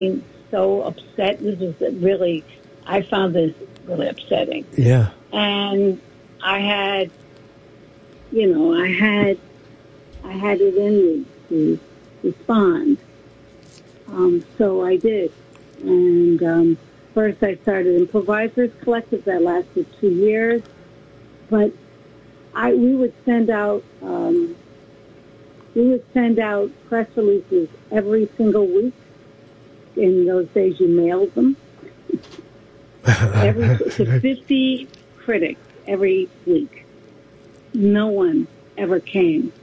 so upset. This was really, I found this really upsetting. Yeah. And I had, I had it in me to respond. So I did. And first I started Improvisers Collective. That lasted 2 years. But we would send out press releases every single week. In those days, you mailed them. To 50 critics every week. No one ever came.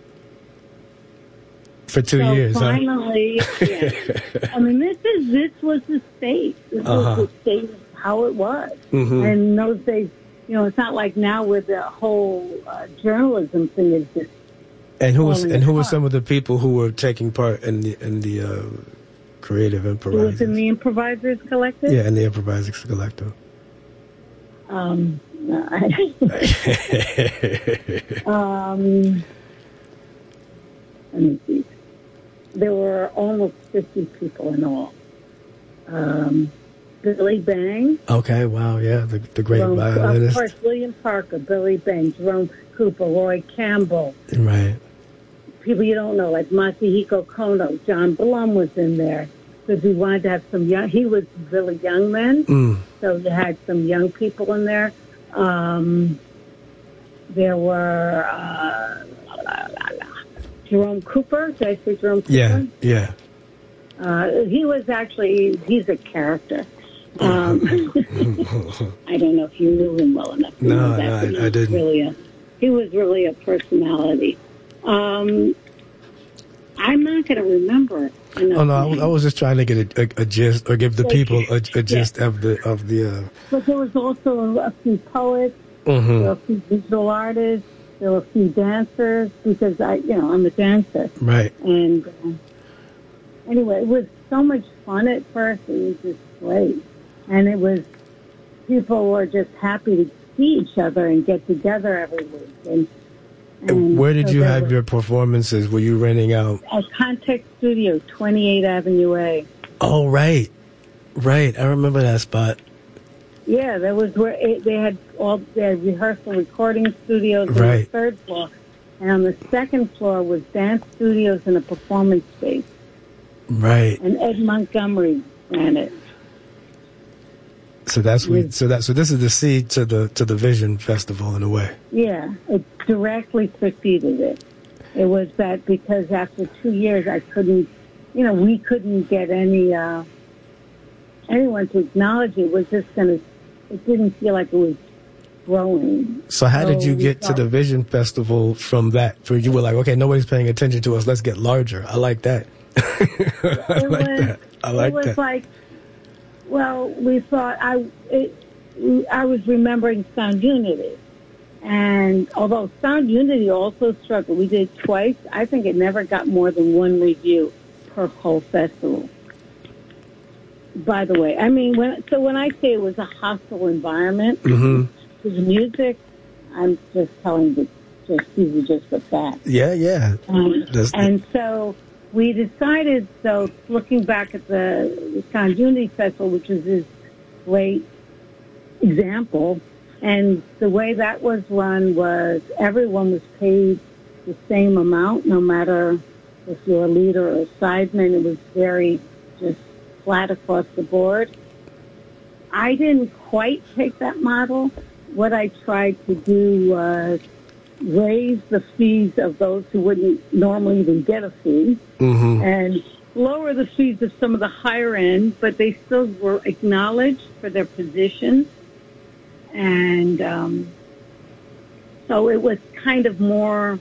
For 2 years, finally, yeah. I mean, this was the state. This was the state of how it was. Mm-hmm. And in those days, it's not like now where the whole journalism thing is just. And who were some of the people who were taking part in the creative improvisers? It was in the Improvisers Collective? Yeah, in the Improvisers Collective. Let me see. There were almost 50 people in all. Billy Bang. Okay, wow, yeah, the great violinist. Of course, William Parker, Billy Bang, Jerome Cooper, Roy Campbell. Right. People you don't know, like Masahiko Kono, John Blum was in there. Because we wanted to have some young, he was really young then, so you had some young people in there. There were Jerome Cooper. Did I say Jerome Cooper? Yeah. He was actually, he's a character. I don't know if you knew him well enough. No, I didn't. He was really a personality. I'm not going to remember. Oh no, I was just trying to get a gist, or give the people a gist of the. But there was also a few poets, there were a few visual artists, there were a few dancers, because I'm a dancer. Right. And anyway, it was so much fun at first. It was just great, and people were just happy to see each other and get together every week. And where did you have your performances? Were you renting out? At Context Studio, 28 Avenue A. Oh, right. I remember that spot. Yeah, that was where they had rehearsal recording studios on the third floor. And on the second floor was dance studios and a performance space. Right. And Ed Montgomery ran it. So this is the seed to the Vision Festival in a way. Yeah, it directly preceded it. It was that because after 2 years we couldn't get anyone to acknowledge it. It was just it didn't feel like it was growing. So how did you get to the Vision Festival from that? Where you were like, okay, nobody's paying attention to us, let's get larger. I like that. I like that. Well, we thought I was remembering Sound Unity, and although Sound Unity also struggled, we did it twice. I think it never got more than one review per whole festival. By the way, I mean when I say it was a hostile environment to the music, I'm just telling these are just the facts. Yeah. And so. We decided, looking back at the Sound Unity Festival, which was this great example, and the way that was run was everyone was paid the same amount, no matter if you're a leader or a sideman. It was very just flat across the board. I didn't quite take that model. What I tried to do was raise the fees of those who wouldn't normally even get a fee, and lower the fees of some of the higher end, but they still were acknowledged for their position. And so it was kind of more,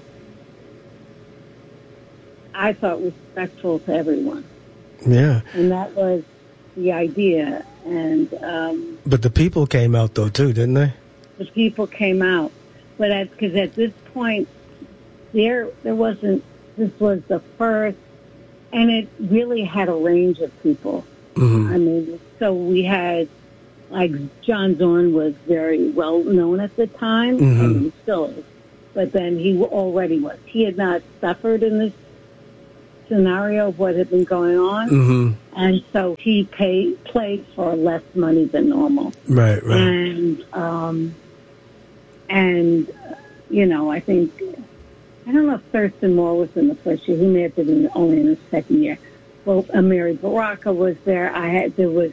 I thought, respectful to everyone. Yeah. And that was the idea. And but the people came out, though, too, didn't they? The people came out. But because at this point, there wasn't, this was the first, and it really had a range of people. I mean, so we had, like, John Zorn was very well known at the time, and he still is. But then he already was. He had not suffered in this scenario of what had been going on. Mm-hmm. And so he played for less money than normal. Right. And you know, I don't know if Thurston Moore was in the first year. He may have been only in the second year. Well, Mary Baraka was there. There was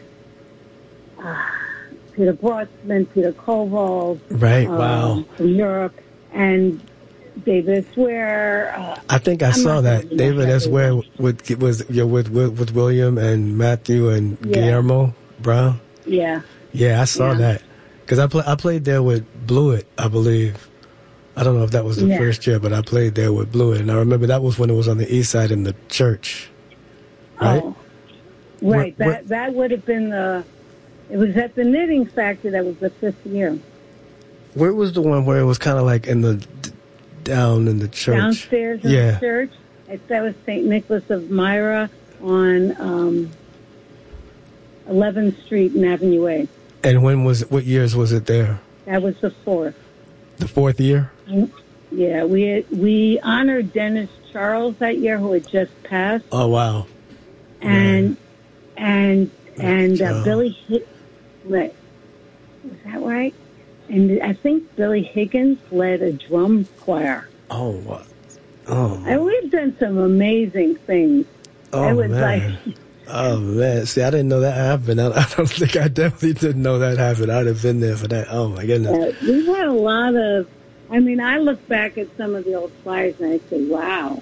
Peter Brotzman, Peter Koval. Right, wow. From Europe, and David Swear. I think I saw that. David Swear with William and Matthew and Guillermo Brown. Yeah. Yeah, I saw that. Because I played there with Blewett, I believe. I don't know if that was the first year, but I played there with Blewett. And I remember that was when it was on the east side in the church. Right? Oh, right. That would have been it was at the Knitting Factory. That was the 5th year. Where was the one where it was kind of like down in the church? Downstairs in the church. That was St. Nicholas of Myra on 11th Street and Avenue A. And what years was it there? That was the 4th. The 4th year? Yeah, we honored Dennis Charles that year, who had just passed. Oh, wow. And Billy right. Was that right? And I think Billy Higgins led a drum choir. Oh, what? Oh, and we've done some amazing things. Oh, man. Oh, man. See, I didn't know that happened. I don't think I definitely didn't know that happened. I'd have been there for that. Oh, my goodness. We've had a lot of, I mean, I look back at some of the old flyers and I say, wow.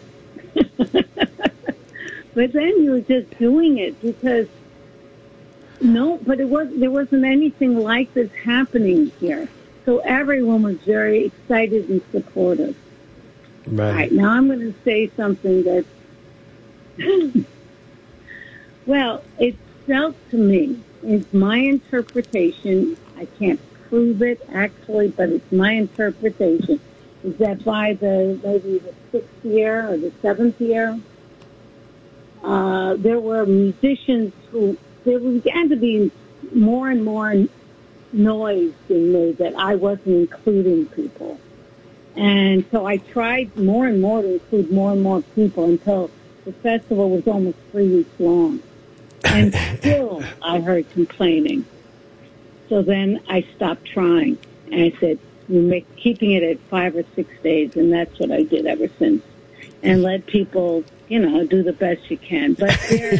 But then you were just doing it because, but there wasn't anything like this happening here. So everyone was very excited and supportive. Right. All right, now I'm going to say something that, well, it felt to me, it's my interpretation, I can't prove it actually, but it's my interpretation, is that by maybe the 6th year or the 7th year, there were musicians there began to be more and more noise being made that I wasn't including people. And so I tried more and more to include more and more people until the festival was almost 3 weeks long. And still I heard complaining. So then I stopped trying. And I said, keeping it at 5 or 6 days. And that's what I did ever since. And let people, do the best you can. But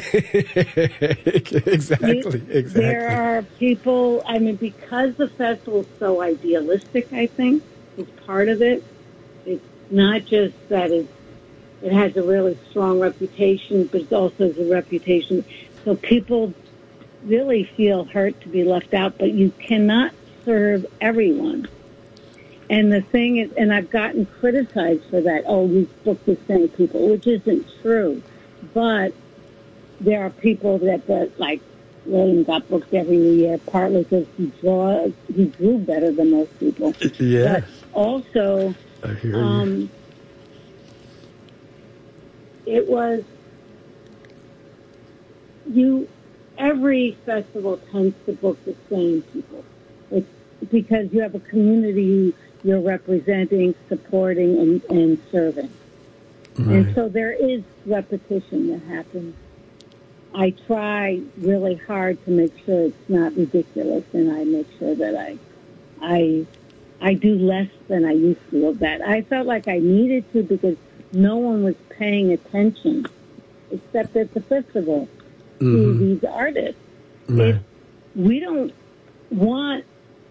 exactly. There are people, I mean, because the festival is so idealistic, I think, is part of it. It's not just that it has a really strong reputation, but it also has a reputation. So people really feel hurt to be left out, but you cannot serve everyone. And the thing is, and I've gotten criticized for that, you book the same people, which isn't true. But there are people that like, William got booked every year, partly because he drew better than most people. Yeah. But also, I hear you. It was, every festival tends to book the same people. It's because you have a community you're representing, supporting, and serving. Right. And so there is repetition that happens. I try really hard to make sure it's not ridiculous, and I make sure that I do less than I used to of that. I felt like I needed to because no one was paying attention, except at the festival, to these artists. Right. We don't want,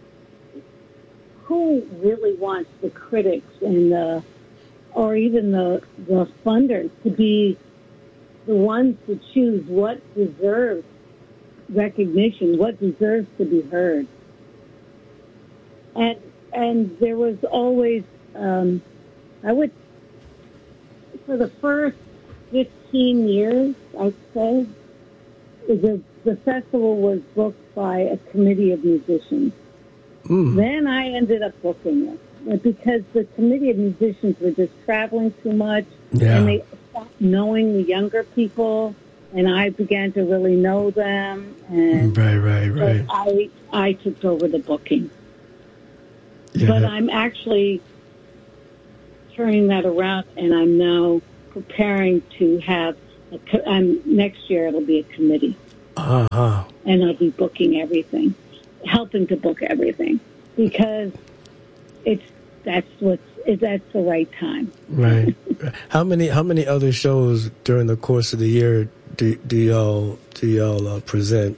who really wants the critics and or even the funders to be the ones to choose what deserves recognition, what deserves to be heard. And there was always, for the first 15 years, I'd say, the festival was booked by a committee of musicians. Then I ended up booking it because the committee of musicians were just traveling too much, and they stopped knowing the younger people, and I began to really know them. And right. So I took over the booking. Yeah. But I'm actually turning that around, and I'm now preparing to have next year it'll be a committee. Uh-huh. And I'll be booking everything, helping to book everything, because that's the right time. Right. How many other shows during the course of the year do y'all present?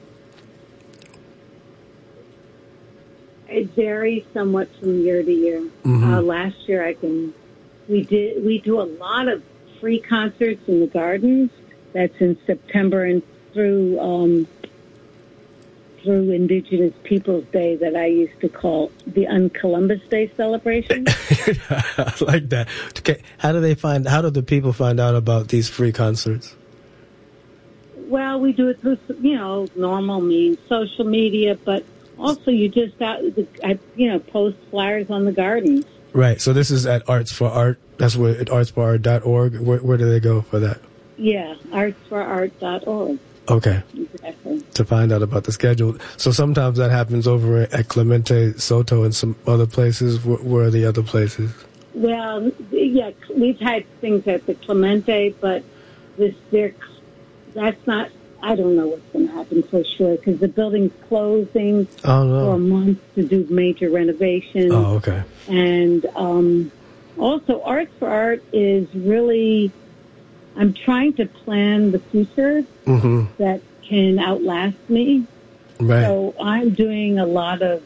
It varies somewhat from year to year. Mm-hmm. Last year we do a lot of free concerts in the gardens. That's in September and through Indigenous Peoples Day, that I used to call the Un-Columbus Day celebration. I like that. Okay. How do the people find out about these free concerts? Well, we do it through, normal means, social media, but also you just post flyers on the gardens. Right. So this is at Arts for Art. That's where at artsforart.org. Where do they go for that? Yeah, artsforart.org. Okay. Exactly. To find out about the schedule. So sometimes that happens over at Clemente Soto and some other places. Where are the other places? Well, yeah, we've had things at the Clemente, but that's not. I don't know what's going to happen for sure, because the building's closing for a month to do major renovations. Oh, okay. And also, Arts for Art is really. I'm trying to plan the future that can outlast me. Right. So I'm doing a lot of.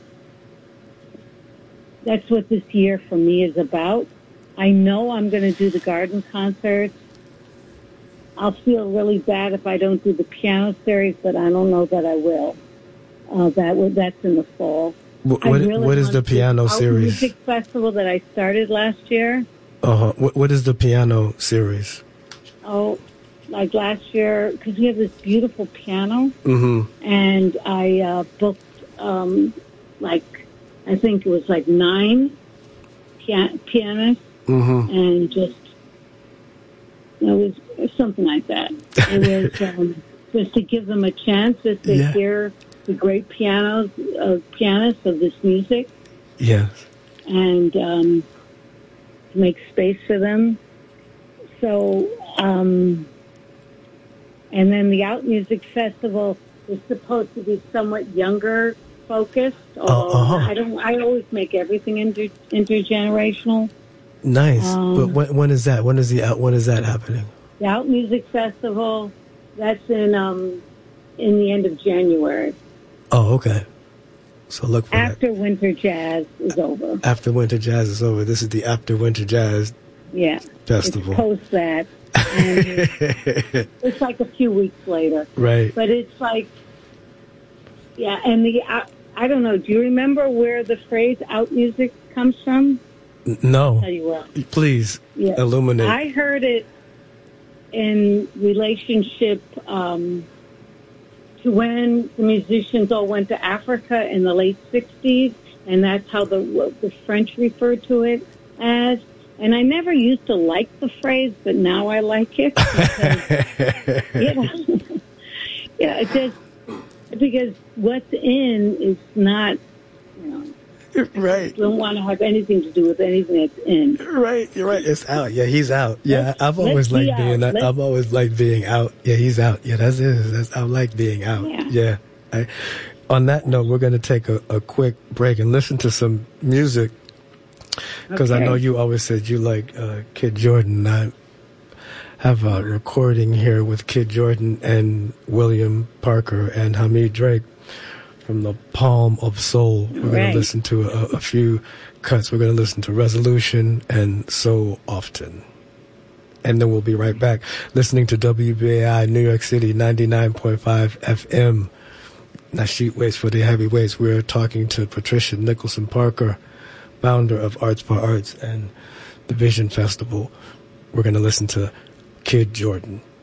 That's what this year for me is about. I know I'm going to do the garden concerts. I'll feel really bad if I don't do the piano series, but I don't know that I will. That's in the fall. What is the piano series? Music festival that I started last year. What is the piano series? Oh, like last year, because we have this beautiful piano, and I booked I think it was 9 pianists, and just it was something like that. It was just to give them a chance, just to hear the great pianists of this music. Yes. And to make space for them. So, and then the Out Music Festival is supposed to be somewhat younger focused. I always make everything intergenerational. Nice. But when is that? When is that happening? The Out Music Festival, that's in the end of January. Oh, okay. So look for after that. Winter Jazz is over. After Winter Jazz is over. This is the After Winter Jazz Festival. It's post that. And it's like a few weeks later. Right. But it's and I don't know, do you remember where the phrase out music comes from? No. I'll tell you what. Please illuminate. I heard it in relationship to when the musicians all went to Africa in the late 60s, and that's how the French referred to it as. And I never used to like the phrase, but now I like it. Because, because what's in is not, right. Don't want to have anything to do with anything that's in. Right, you're right. It's out. Yeah, he's out. Yeah, I've always liked being out. I've always liked being out. Yeah, he's out. Yeah, that's it. I like being out. Yeah. On that note, we're going to take a quick break and listen to some music. Because I know you always said you like Kid Jordan. I have a recording here with Kid Jordan and William Parker and Hamid Drake from the Palm of Soul. We're going to listen to a few cuts. We're going to listen to Resolution and So Often. And then we'll be right back listening to WBAI New York City 99.5 FM. Nasheet waits for the heavyweights. We're talking to Patricia Nicholson Parker, founder of Arts for Arts and the Vision Festival. We're going to listen to Kid Jordan.